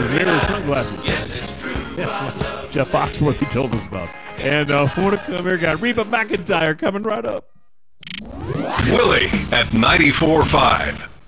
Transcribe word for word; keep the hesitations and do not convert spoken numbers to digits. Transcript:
mirror sunglasses. Yes, it's true. Yeah, Jeff Foxworthy told us about. And uh, more to come here. Got Reba McEntire coming right up. Willie at ninety-four point five.